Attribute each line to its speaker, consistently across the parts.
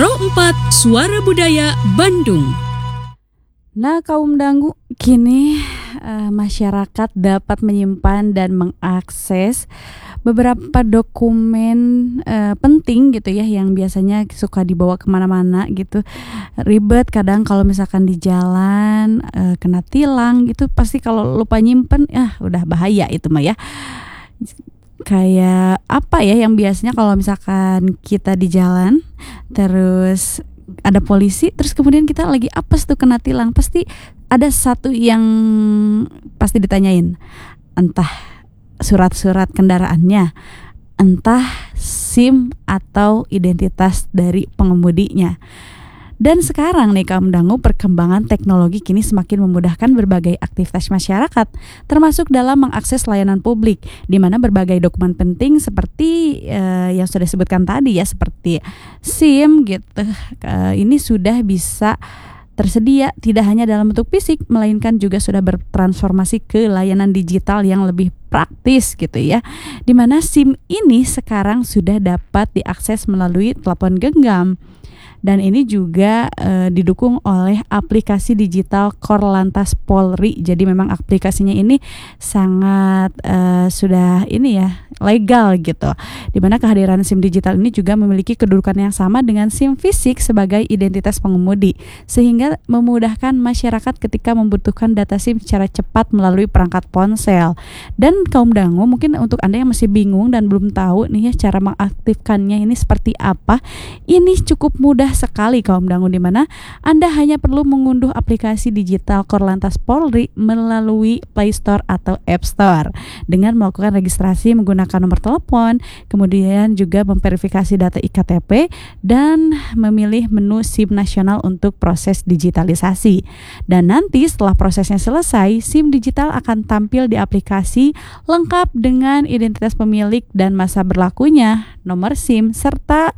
Speaker 1: Pro 4 Suara Budaya Bandung.
Speaker 2: Nah, kaum dangu, kini masyarakat dapat menyimpan dan mengakses beberapa dokumen penting gitu ya, yang biasanya suka dibawa kemana-mana gitu. Ribet kadang kalau misalkan di jalan kena tilang gitu, pasti kalau lupa nyimpen udah bahaya itu mah ya. Kayak apa ya yang biasanya kalau misalkan kita di jalan terus ada polisi, terus kemudian kita lagi apes tuh kena tilang, pasti ada satu yang pasti ditanyain, entah surat-surat kendaraannya, entah SIM atau identitas dari pengemudinya. Dan sekarang nih kaum dangu, perkembangan teknologi kini semakin memudahkan berbagai aktivitas masyarakat, termasuk dalam mengakses layanan publik, di mana berbagai dokumen penting seperti yang sudah disebutkan tadi ya, seperti SIM gitu, ini sudah bisa tersedia tidak hanya dalam bentuk fisik, melainkan juga sudah bertransformasi ke layanan digital yang lebih praktis gitu ya, dimana SIM ini sekarang sudah dapat diakses melalui telepon genggam. Dan ini juga didukung oleh aplikasi digital Korlantas Polri. Jadi memang aplikasinya ini sangat sudah ini ya, legal gitu. Dimana kehadiran SIM digital ini juga memiliki kedudukan yang sama dengan SIM fisik sebagai identitas pengemudi, sehingga memudahkan masyarakat ketika membutuhkan data SIM secara cepat melalui perangkat ponsel. Dan kaum dangu, mungkin untuk Anda yang masih bingung dan belum tahu nih ya cara mengaktifkannya ini seperti apa, ini cukup mudah sekali kaum dangu, di mana Anda hanya perlu mengunduh aplikasi digital Korlantas Polri melalui Play Store atau App Store dengan melakukan registrasi menggunakan nomor telepon, kemudian juga memverifikasi data iktp dan memilih menu SIM nasional untuk proses digitalisasi. Dan nanti setelah prosesnya selesai, SIM digital akan tampil di aplikasi lengkap dengan identitas pemilik dan masa berlakunya, nomor SIM serta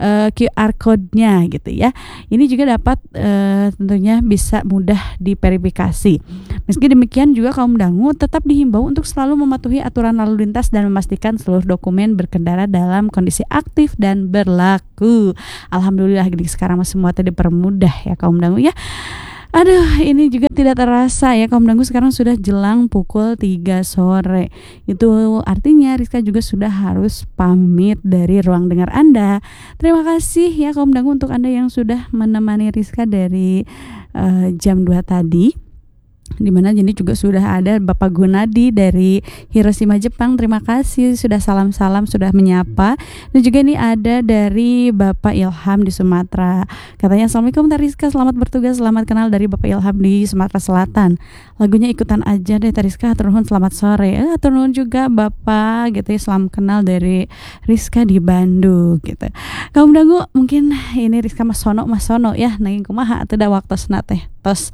Speaker 2: QR code-nya gitu ya. Ini juga dapat tentunya bisa mudah diverifikasi. Meski demikian juga kaum dangu tetap dihimbau untuk selalu mematuhi aturan lalu lintas dan memastikan seluruh dokumen berkendara dalam kondisi aktif dan berlaku. Alhamdulillah gini sekarang semua tadi dipermudah ya kaum dangu ya. Aduh, ini juga tidak terasa ya kaum dangu, sekarang sudah jelang pukul 3 sore. Itu artinya Rizka juga sudah harus pamit dari ruang dengar Anda. Terima kasih ya kaum dangu untuk Anda yang sudah menemani Rizka dari jam 2 tadi. Dimana jadi juga sudah ada Bapak Gunadi dari Hiroshima Jepang, terima kasih sudah salam-salam, sudah menyapa. Dan juga ini ada dari Bapak Ilham di Sumatera, katanya Assalamualaikum Tariska, selamat bertugas, selamat kenal dari Bapak Ilham di Sumatera Selatan. Lagunya ikutan aja deh Tariska, turun selamat sore. Turun juga Bapak gitu ya, salam kenal dari Rizka di Bandung gitu. Kaum dangu, mungkin ini Rizka mas sono ya, nanging kumaha atuh da waktosna teh tos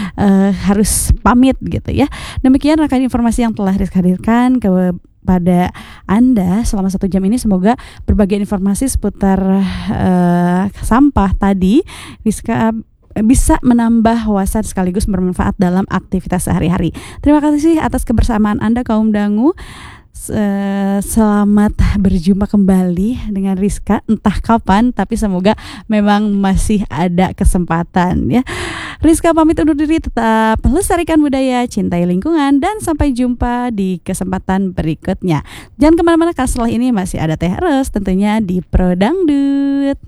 Speaker 2: harus pamit gitu ya. Demikian rangkaian informasi yang telah Rizka hadirkan kepada Anda selama 1 jam ini. Semoga berbagai informasi seputar sampah tadi Rizka bisa menambah wawasan sekaligus bermanfaat dalam aktivitas sehari-hari. Terima kasih atas kebersamaan Anda kaum dangu. Selamat berjumpa kembali dengan Rizka entah kapan, tapi semoga memang masih ada kesempatan ya. Rizka pamit undur diri, tetap lestarikan budaya, cintai lingkungan, dan sampai jumpa di kesempatan berikutnya. Jangan kemana-mana, karena setelah ini masih ada Teh Ros tentunya di Pro Dangdut.